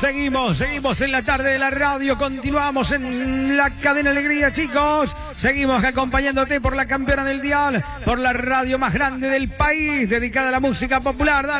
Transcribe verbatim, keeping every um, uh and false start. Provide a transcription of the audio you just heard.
seguimos, seguimos en la tarde de la radio, continuamos en la cadena Alegría, chicos. Seguimos acompañándote por la campeona del dial, por la radio más grande del país, dedicada a la música popular. Dale.